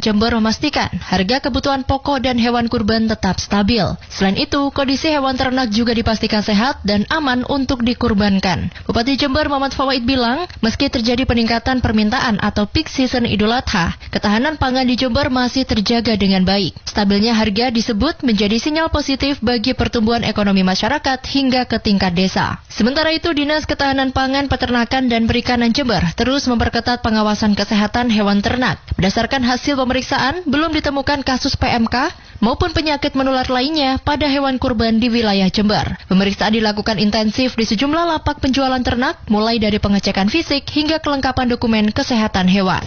Jember memastikan harga kebutuhan pokok dan hewan kurban tetap stabil. Selain itu, kondisi hewan ternak juga dipastikan sehat dan aman untuk dikurbankan. Bupati Jember Muhammad Fawaid bilang, meski terjadi peningkatan permintaan atau peak season Idul Adha, ketahanan pangan di Jember masih terjaga dengan baik. Stabilnya harga disebut menjadi sinyal positif bagi pertumbuhan ekonomi masyarakat hingga ke tingkat desa. Sementara itu, Dinas Ketahanan Pangan, Peternakan dan Perikanan Jember terus memperketat pengawasan kesehatan hewan ternak. Berdasarkan hasil pemeriksaan, belum ditemukan kasus PMK maupun penyakit menular lainnya pada hewan kurban di wilayah Jember. Pemeriksaan dilakukan intensif di sejumlah lapak penjualan ternak, mulai dari pengecekan fisik hingga kelengkapan dokumen kesehatan hewan.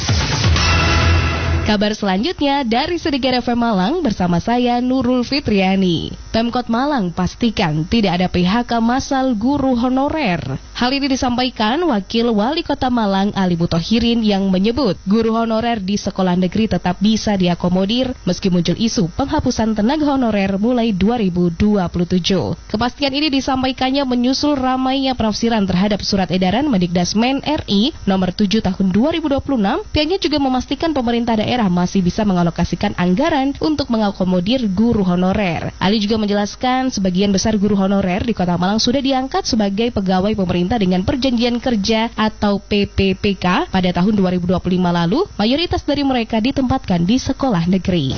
Kabar selanjutnya dari Sedegar FM Malang bersama saya Nurul Fitriani. Pemkot Malang pastikan tidak ada PHK massal guru honorer. Hal ini disampaikan Wakil Wali Kota Malang Ali Butohirin yang menyebut guru honorer di sekolah negeri tetap bisa diakomodir meski muncul isu penghapusan tenaga honorer mulai 2027. Kepastian ini disampaikannya menyusul ramainya penafsiran terhadap surat edaran Mendikdasmen RI nomor 7 tahun 2026. Pihaknya juga memastikan pemerintah daerah masih bisa mengalokasikan anggaran untuk mengakomodir guru honorer. Ali juga menjelaskan sebagian besar guru honorer di Kota Malang sudah diangkat sebagai pegawai pemerintah dengan perjanjian kerja atau PPPK pada tahun 2025 lalu. Mayoritas dari mereka ditempatkan di sekolah negeri.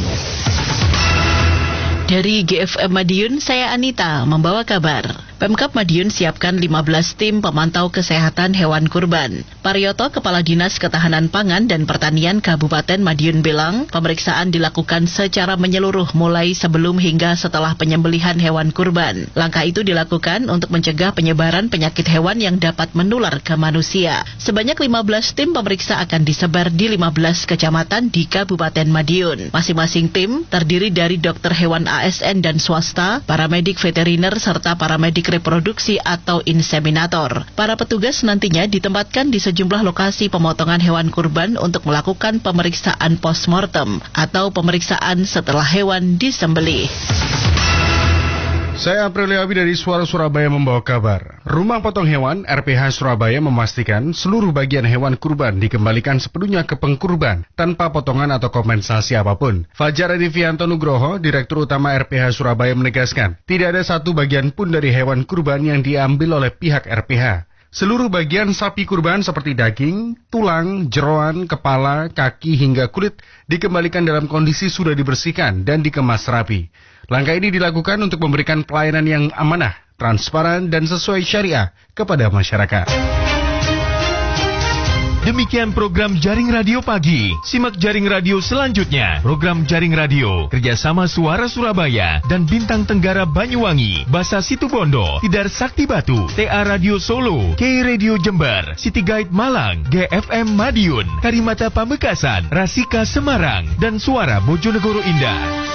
Dari GFM Madiun, saya Anita membawa kabar. Pemkab Madiun siapkan 15 tim pemantau kesehatan hewan kurban. Parioto, Kepala Dinas Ketahanan Pangan dan Pertanian Kabupaten Madiun bilang, pemeriksaan dilakukan secara menyeluruh mulai sebelum hingga setelah penyembelihan hewan kurban. Langkah itu dilakukan untuk mencegah penyebaran penyakit hewan yang dapat menular ke manusia. Sebanyak 15 tim pemeriksa akan disebar di 15 kecamatan di Kabupaten Madiun. Masing-masing tim terdiri dari dokter hewan ASN dan swasta, paramedik veteriner, serta paramedik reproduksi atau inseminator. Para petugas nantinya ditempatkan di sejumlah lokasi pemotongan hewan kurban untuk melakukan pemeriksaan postmortem atau pemeriksaan setelah hewan disembelih. Saya Aprilia Abi dari Suara Surabaya membawa kabar. Rumah Potong Hewan RPH Surabaya memastikan seluruh bagian hewan kurban dikembalikan sepenuhnya ke pengkurban tanpa potongan atau kompensasi apapun. Fajar Edivianto Nugroho, Direktur Utama RPH Surabaya menegaskan, tidak ada satu bagian pun dari hewan kurban yang diambil oleh pihak RPH. Seluruh bagian sapi kurban seperti daging, tulang, jeroan, kepala, kaki hingga kulit dikembalikan dalam kondisi sudah dibersihkan dan dikemas rapi. Langkah ini dilakukan untuk memberikan pelayanan yang amanah, transparan, dan sesuai syariah kepada masyarakat. Demikian program Jaring Radio Pagi. Simak Jaring Radio selanjutnya. Program Jaring Radio kerjasama Suara Surabaya dan Bintang Tenggara Banyuwangi, Basa Situbondo, Tidar Sakti Batu, TA Radio Solo, K Radio Jember, City Guide Malang, GFM Madiun, Karimata Pamekasan, Rasika Semarang, dan Suara Bojonegoro Indah.